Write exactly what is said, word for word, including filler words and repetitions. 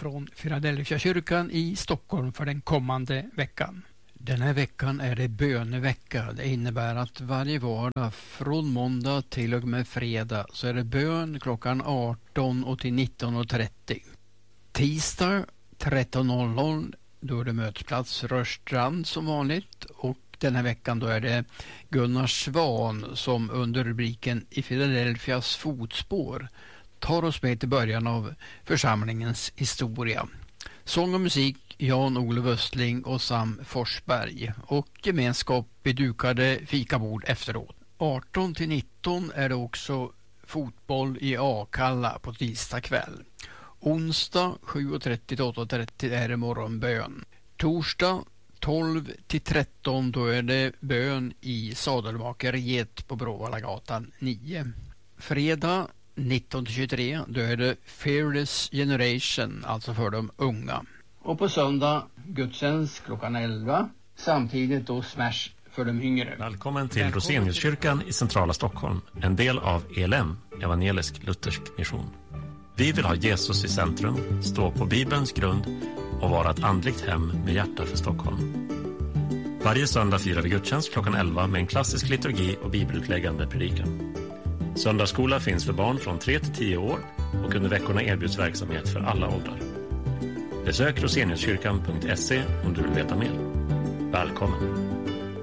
från Philadelphia kyrkan i Stockholm för den kommande veckan. Den här veckan är det bönevecka. Det innebär att varje vardag från måndag till och med fredag så är det bön klockan arton och till nitton trettio. Tisdag tretton noll noll då är det mötesplats Rörstrand som vanligt, och den här veckan då är det Gunnar Svan som under rubriken I Philadelphias fotspår tar oss med till början av församlingens historia. Sång och musik Jan-Olof Östling och Sam Forsberg, och gemenskap vid dukade fikabord efteråt. arton till nitton är det också fotboll i Akalla på tisdag kväll. Onsdag sju trettio till åtta trettio är det morgonbön. Torsdag tolv till tretton då är det bön i Sadelmakeriet på Bråvallagatan nio. Fredag nitton till tjugotre då är det Fearless Generation, alltså för de unga. Och på söndag gudstjänst klockan elva, samtidigt då Smash för de yngre. Välkommen till Roseniuskyrkan i centrala Stockholm, en del av E L M, evangelisk luthersk mission. Vi vill ha Jesus i centrum, stå på Bibelns grund och vara ett andligt hem med hjärta för Stockholm. Varje söndag firar vi gudstjänst klockan elva med en klassisk liturgi och bibelutläggande predikan. Söndagsskola finns för barn från tre till tio år och under veckorna erbjuds verksamhet för alla åldrar. Besök roseniuskyrkan punkt se om du vill veta mer. Välkommen!